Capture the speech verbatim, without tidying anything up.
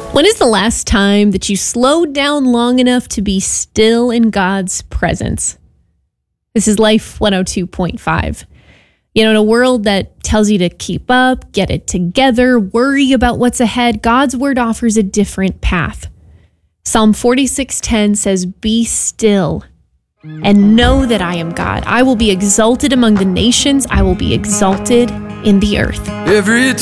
When is the last time that you slowed down long enough to be still in God's presence? This is Life one oh two point five. You know, in a world that tells you to keep up, get it together, worry about what's ahead, God's word offers a different path. Psalm forty-six ten says, "Be still and know that I am God. I will be exalted among the nations. I will be exalted in the earth." Every